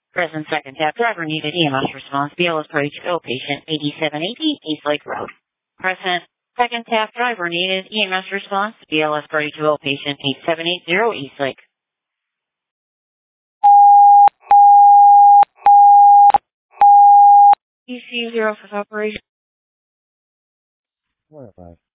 Present second tap driver needed EMS response. BLS ready to go. Patient 8780 East Lake Road. Present second tap driver needed EMS response. BLS ready to go. Patient 8780 East Lake. EC0 for operation. 105.